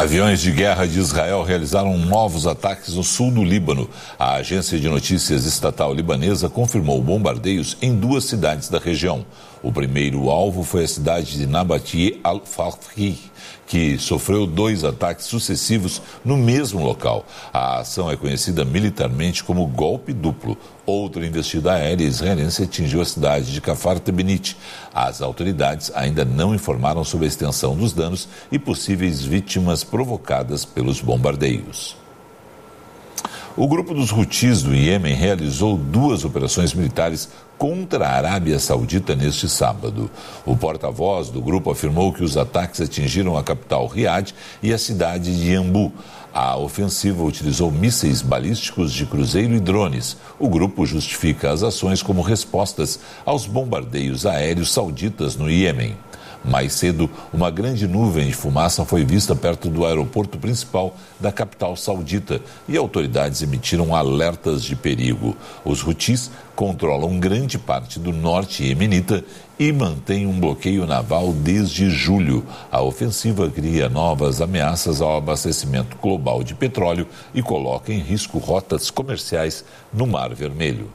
Aviões de guerra de Israel realizaram novos ataques no sul do Líbano. A agência de notícias estatal libanesa confirmou bombardeios em 2 cidades da região. O primeiro alvo foi a cidade de Nabati al-Fathi, que sofreu 2 ataques sucessivos no mesmo local. A ação é conhecida militarmente como golpe duplo. Outra investida aérea israelense atingiu a cidade de Kfar Tebenit. As autoridades ainda não informaram sobre a extensão dos danos e possíveis vítimas provocadas pelos bombardeios. O grupo dos Houthis do Iêmen realizou 2 operações militares contra a Arábia Saudita neste sábado. O porta-voz do grupo afirmou que os ataques atingiram a capital Riad e a cidade de Yanbu. A ofensiva utilizou mísseis balísticos de cruzeiro e drones. O grupo justifica as ações como respostas aos bombardeios aéreos sauditas no Iêmen. Mais cedo, uma grande nuvem de fumaça foi vista perto do aeroporto principal da capital saudita e autoridades emitiram alertas de perigo. Os Houthis controlam grande parte do norte iemenita e mantêm um bloqueio naval desde julho. A ofensiva cria novas ameaças ao abastecimento global de petróleo e coloca em risco rotas comerciais no Mar Vermelho.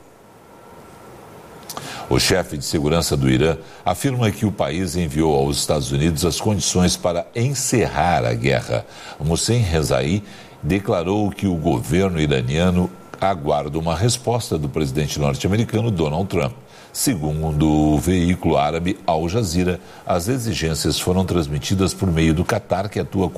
O chefe de segurança do Irã afirma que o país enviou aos Estados Unidos as condições para encerrar a guerra. Mohsen Rezaei declarou que o governo iraniano aguarda uma resposta do presidente norte-americano Donald Trump. Segundo o veículo árabe Al Jazeera, as exigências foram transmitidas por meio do Catar, que atua